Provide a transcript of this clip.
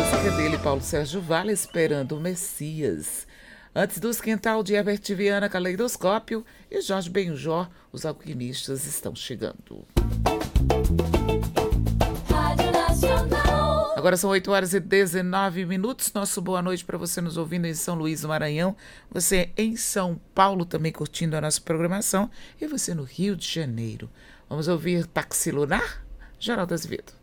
música dele, Paulo Sérgio Vale, Esperando o Messias. Antes do Esquental de Herbert Viana, Caleidoscópio e Jorge Benjor, Os Alquimistas estão chegando. Rádio Nacional. Agora são 8h19. Nosso boa noite para você nos ouvindo em São Luís do Maranhão, você em São Paulo também curtindo a nossa programação e você no Rio de Janeiro. Vamos ouvir Táxi Lunar? Geraldo Azevedo.